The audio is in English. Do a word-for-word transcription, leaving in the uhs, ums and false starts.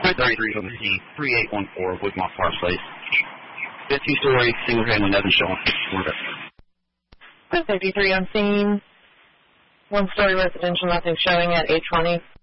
thirty-three from the three eight one four Wigmore Park Place. fifty-story, single-family, nothing showing. fifty-three on scene. One-story residential, nothing showing at eight twenty.